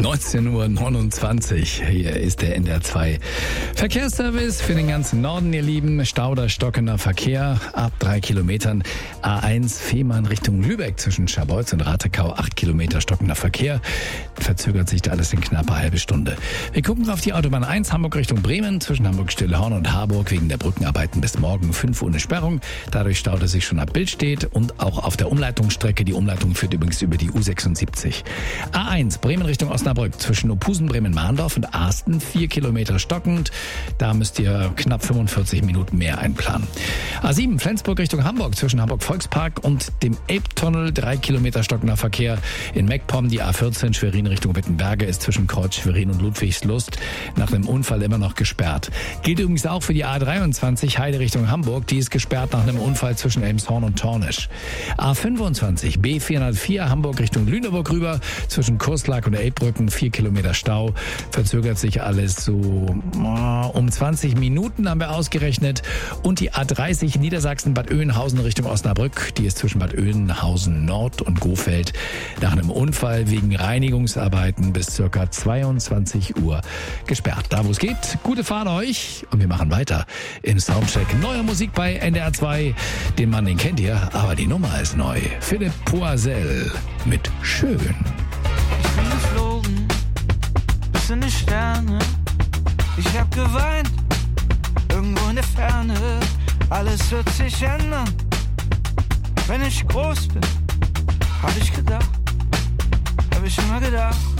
19:29 Uhr. Hier ist der NDR 2 Verkehrsservice für den ganzen Norden, ihr Lieben. Stau oder stockender Verkehr ab 3 Kilometern. A1 Fehmarn Richtung Lübeck zwischen Scharbeutz und Ratekau. 8 Kilometer stockender Verkehr. Verzögert sich da alles in knapp eine halbe Stunde. Wir gucken auf die Autobahn 1 Hamburg Richtung Bremen zwischen Hamburg-Stillhorn und Harburg wegen der Brückenarbeiten bis morgen 5 Uhr ohne Sperrung. Dadurch staut es sich schon ab Billstedt und auch auf der Umleitungsstrecke. Die Umleitung führt übrigens über die U76. A1 Bremen Richtung Osnabrück zwischen Opusen, Bremen-Mahndorf und Asten 4 Kilometer stockend. Da müsst ihr knapp 45 Minuten mehr einplanen. A7 Flensburg Richtung Hamburg zwischen Hamburg-Volkspark und dem Elbtunnel 3 Kilometer stockender Verkehr. In Meckpomm die A14 Schwerin Richtung Wittenberge ist zwischen Kreuz Schwerin und Ludwigslust nach einem Unfall immer noch gesperrt. Gilt übrigens auch für die A23 Heide Richtung Hamburg. Die ist gesperrt nach einem Unfall zwischen Elmshorn und Tornisch. A25 B404 Hamburg Richtung Lüneburg rüber zwischen Kurslack und Elbbrücken 4 Kilometer Stau. Verzögert sich alles so um 20 Minuten, haben wir ausgerechnet. Und die A30 Niedersachsen Bad Oeynhausen Richtung Osnabrück. Die ist zwischen Bad Oeynhausen Nord und Gohfeld nach einem Unfall wegen Reinigungsarbeiten bis ca. 22 Uhr gesperrt. Da wo es geht, gute Fahrt euch. Und wir machen weiter im Soundcheck. Neue Musik bei NDR 2. Den Mann, den kennt ihr, aber die Nummer ist neu. Philipp Poisel mit Schön. Ich bin geflogen, bis in die Sterne. Ich hab geweint, irgendwo in der Ferne. Alles wird sich ändern, wenn ich groß bin. Hab ich gedacht, hab ich immer gedacht.